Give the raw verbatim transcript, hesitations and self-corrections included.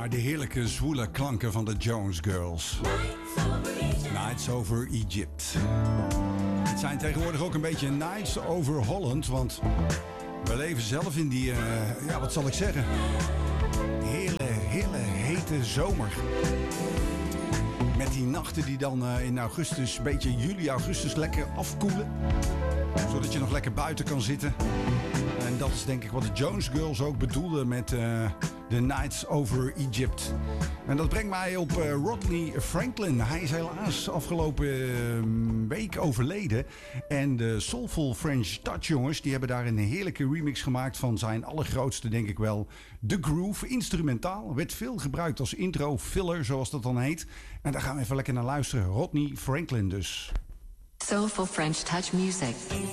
de heerlijke zwoele klanken van de Jones Girls. Nights over Egypt. Het zijn tegenwoordig ook een beetje Nights over Holland, want we leven zelf in die, uh, ja, wat zal ik zeggen, hele, hele hete zomer. Met die nachten die dan uh, in augustus, een beetje juli, augustus, lekker afkoelen. Zodat je nog lekker buiten kan zitten. En dat is denk ik wat de Jones Girls ook bedoelden met uh, The Nights over Egypt. En dat brengt mij op uh, Rodney Franklin. Hij is helaas afgelopen uh, week overleden. En de Soulful French Touch jongens, die hebben daar een heerlijke remix gemaakt van zijn allergrootste, denk ik wel, The Groove. Instrumentaal, werd veel gebruikt als intro, filler, zoals dat dan heet. En daar gaan we even lekker naar luisteren. Rodney Franklin dus. Soulful French Touch music.